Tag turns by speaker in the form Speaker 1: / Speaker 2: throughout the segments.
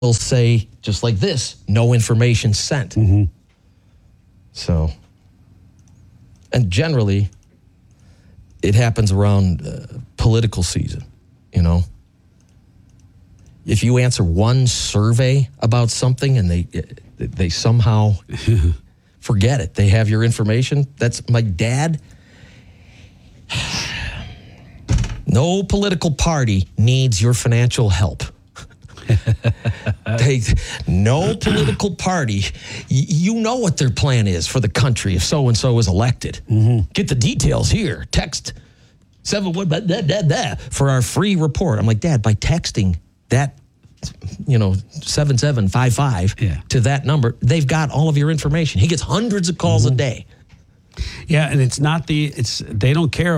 Speaker 1: will say, just like this, no information sent.
Speaker 2: Mm-hmm.
Speaker 1: So, and generally, it happens around political season, you know. If you answer one survey about something and they somehow forget it, they have your information. That's my dad. No political party needs your financial help. No political party. You know what their plan is for the country if so-and-so is elected. Mm-hmm. Get the details here. Text 7 for our free report. I'm like, Dad, by texting that, 7755 to that number, they've got all of your information. He gets hundreds of calls a day.
Speaker 2: Yeah, and they don't care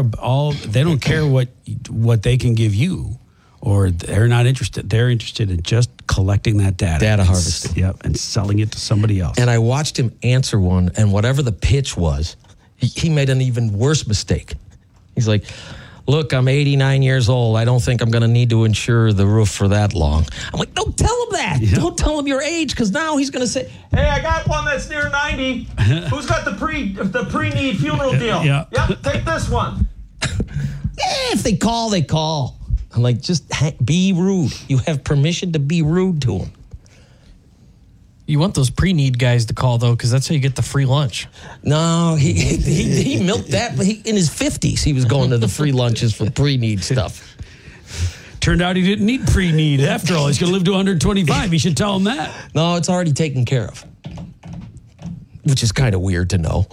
Speaker 2: what they can give you, or they're not interested. They're interested in just collecting that data
Speaker 1: harvesting.
Speaker 2: Yep, and selling it to somebody else.
Speaker 1: And I watched him answer one, and whatever the pitch was, he made an even worse mistake. He's like, look, I'm 89 years old. I don't think I'm going to need to insure the roof for that long. I'm like, don't tell him that. Yeah. Don't tell him your age, because now he's going to say, hey, I got one that's near 90. Who's got the pre-need funeral deal?
Speaker 2: Yeah.
Speaker 1: Yep, take this one. If they call, they call. I'm like, just be rude. You have permission to be rude to them.
Speaker 3: You want those pre-need guys to call, though, because that's how you get the free lunch.
Speaker 1: No, he milked that. But in his 50s, he was going to the free lunches for pre-need stuff.
Speaker 2: Turned out he didn't need pre-need. After all, he's going to live to 125. He should tell him that.
Speaker 1: No, it's already taken care of, which is kind of weird to know.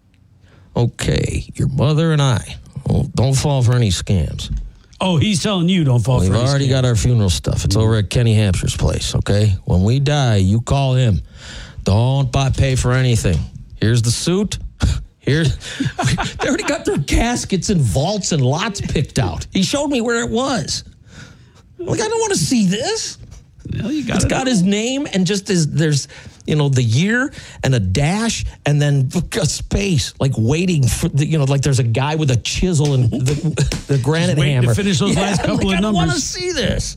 Speaker 1: Okay, your mother and I, don't fall for any scams.
Speaker 2: Oh, he's telling you don't fall for any scams.
Speaker 1: We've already got our funeral stuff. It's over at Kenny Hampshire's place, okay? When we die, you call him. Don't pay for anything. Here's the suit. They already got their caskets and vaults and lots picked out. He showed me where it was. Like, I don't want to see this.
Speaker 2: Well,
Speaker 1: It's got his name and just there's the year and a dash and then a space, like waiting for like there's a guy with a chisel and the granite hammer
Speaker 2: to finish those last couple of numbers.
Speaker 1: I don't want to see this.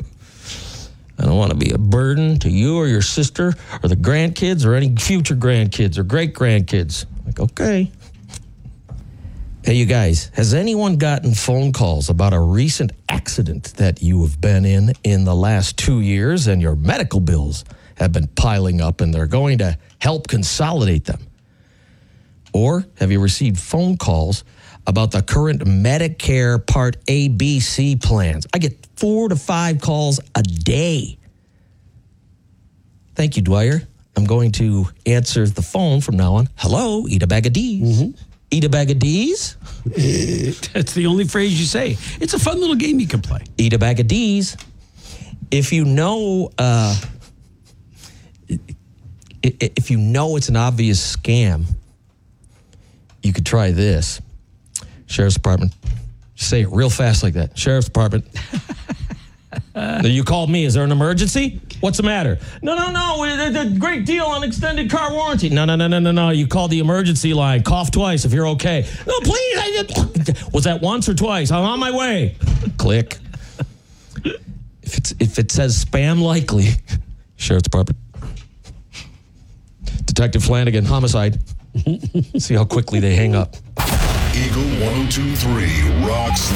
Speaker 1: I don't want to be a burden to you or your sister or the grandkids or any future grandkids or great grandkids. Like, okay. Hey, you guys, has anyone gotten phone calls about a recent accident that you have been in the last 2 years and your medical bills have been piling up and they're going to help consolidate them? Or have you received phone calls about the current Medicare Part A, B, C plans? I get 4 to 5 calls a day. Thank you, Dwyer. I'm going to answer the phone from now on. Hello, eat a bag of D's. Mm-hmm. Eat a bag of D's?
Speaker 2: That's the only phrase you say. It's a fun little game you can play.
Speaker 1: Eat a bag of D's. If you know it's an obvious scam, you could try this. Sheriff's Department. Say it real fast like that. Sheriff's Department. You called me. Is there an emergency? What's the matter? No. It's a great deal on extended car warranty. No. You called the emergency line. Cough twice if you're okay. No, please. Was that once or twice? I'm on my way. Click. If it says spam likely, Sheriff's Department. Detective Flanagan, homicide. See how quickly they hang up.
Speaker 4: Eagle 102.3 rocks